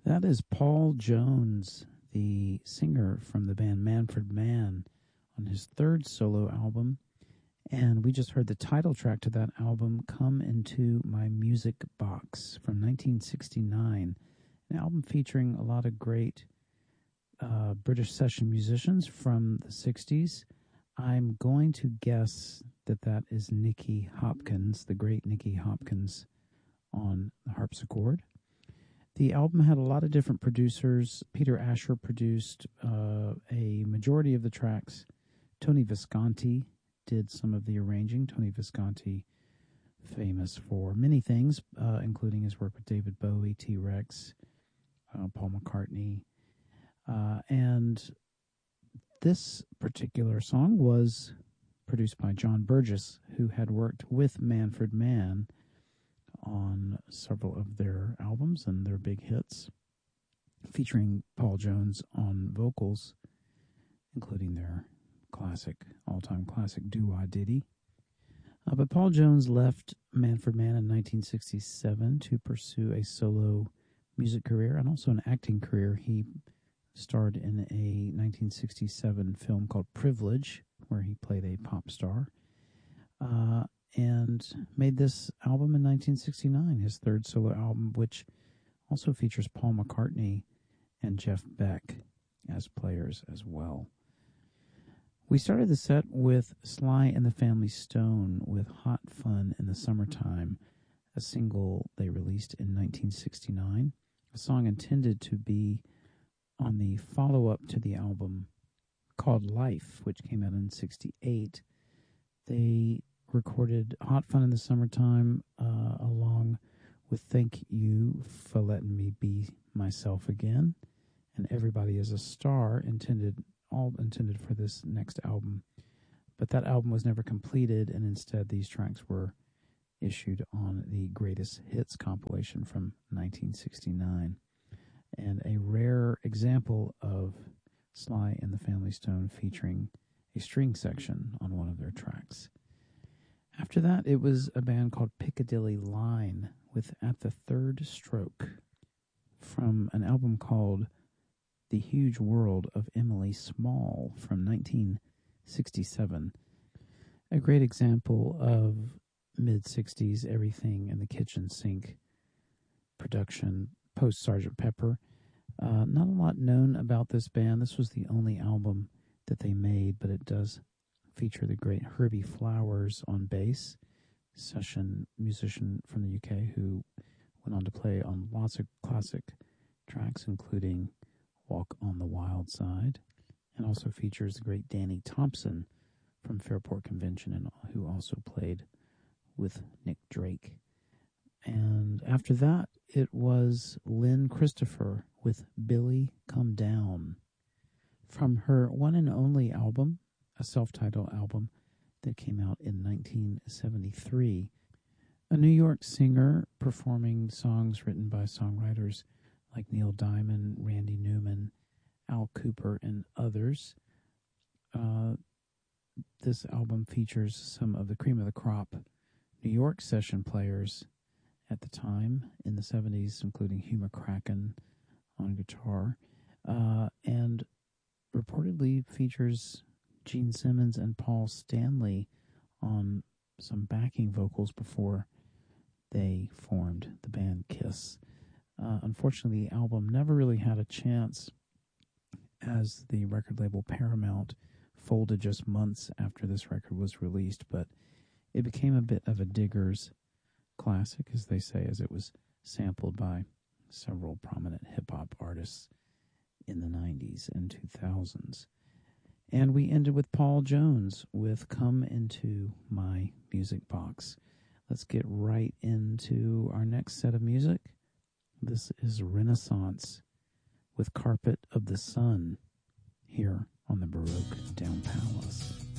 That is Paul Jones, the singer from the band Manfred Mann, on his third solo album. And we just heard the title track to that album, Come Into My Music Box, from 1969. An album featuring a lot of great British session musicians from the 60s. I'm going to guess that that is Nicky Hopkins, the great Nicky Hopkins, on the harpsichord. The album had a lot of different producers. Peter Asher produced a majority of the tracks. Tony Visconti did some of the arranging. Tony Visconti, famous for many things, including his work with David Bowie, T-Rex, Paul McCartney. And this particular song was produced by John Burgess, who had worked with Manfred Mann on several of their albums and their big hits, featuring Paul Jones on vocals, including their all-time classic Do-Wah Diddy. But Paul Jones left Manfred Mann in 1967 to pursue a solo music career and also an acting career. He starred in a 1967 film called Privilege, where he played a pop star, and made this album in 1969, his third solo album, which also features Paul McCartney and Jeff Beck as players as well. We started the set with Sly and the Family Stone with Hot Fun in the Summertime, a single they released in 1969, a song intended to be on the follow-up to the album called Life, which came out in 1968. They recorded Hot Fun in the Summertime along with Thank You for Letting Me Be Myself Again and Everybody is a Star, all intended for this next album. But that album was never completed, and instead these tracks were issued on the Greatest Hits compilation from 1969. And a rare example of Sly and the Family Stone featuring a string section on one of their tracks. After that, it was a band called Piccadilly Line with At the Third Stroke from an album called The Huge World of Emily Small from 1967. A great example of mid-60s everything in the kitchen sink production post Sgt. Pepper. Not a lot known about this band. This was the only album that they made, but it does feature the great Herbie Flowers on bass, session musician from the UK who went on to play on lots of classic tracks, including Walk on the Wild Side, and also features the great Danny Thompson from Fairport Convention, and who also played with Nick Drake. And after that, it was Lynn Christopher with Billy Come Down from her one and only album, a self-titled album that came out in 1973. A New York singer performing songs written by songwriters like Neil Diamond, Randy Newman, Al Cooper, and others. This album features some of the cream of the crop New York session players at the time in the 70s, including Hugh McCracken on guitar, and reportedly features Gene Simmons and Paul Stanley on some backing vocals before they formed the band Kiss. Unfortunately, the album never really had a chance, as the record label Paramount folded just months after this record was released, but it became a bit of a digger's classic, as they say, as it was sampled by several prominent hip-hop artists in the 90s and 2000s. And we ended with Paul Jones with Come Into My Music Box. Let's get right into our next set of music. This is Renaissance with Carpet of the Sun here on the Baroque Down Palace.